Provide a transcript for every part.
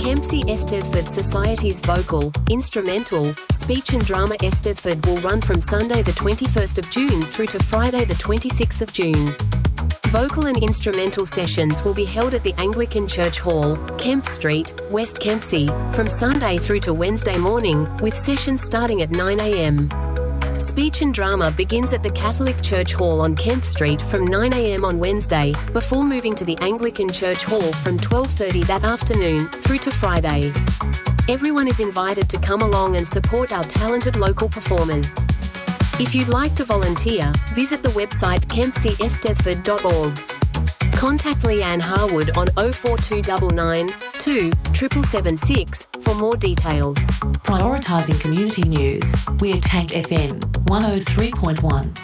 Kempsey Eisteddfod Society's vocal, instrumental, speech and drama Eisteddfod will run from Sunday the 21st of June through to Friday the 26th of June. Vocal and instrumental sessions will be held at the Anglican Church Hall, Kemp Street, West Kempsey, from Sunday through to Wednesday morning, with sessions starting at 9 a.m. Speech and drama begins at the Catholic Church Hall on Kemp Street from 9 a.m. on Wednesday, before moving to the Anglican Church Hall from 12:30 that afternoon, through to Friday. Everyone is invited to come along and support our talented local performers. If you'd like to volunteer, visit the website kempseyeisteddfod.org. Contact Leanne Harwood on 04299 2 776 for more details. Prioritising community news, we're Tank FM 103.1.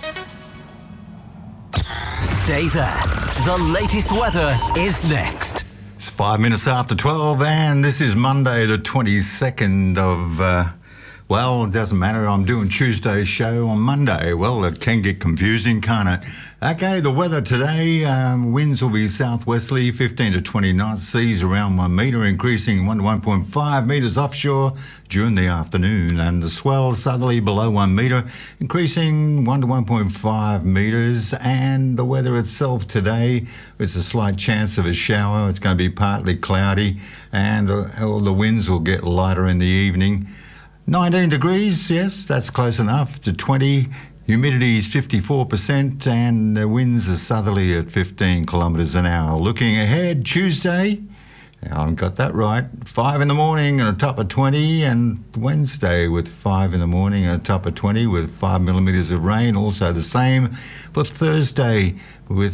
Stay there. The latest weather is next. It's 5 minutes after 12 and this is Monday the 22nd of... well, it doesn't matter. I'm doing Tuesday's show on Monday. Well, it can get confusing, can't it? Okay, the weather today, winds will be southwesterly, 15 to 20 knots, seas around 1 metre, increasing 1 to 1.5 metres offshore during the afternoon, and the swell southerly below 1 metre, increasing 1 to 1.5 metres, and the weather itself today, there's a slight chance of a shower. It's going to be partly cloudy, and all the winds will get lighter in the evening. 19 degrees, yes, that's close enough, to 20. Humidity is 54% and the winds are southerly at 15 kilometres an hour. Looking ahead, Tuesday, I got that right, 5 in the morning and a top of 20, and Wednesday with 5 in the morning and a top of 20 with 5 millimetres of rain. Also the same for Thursday with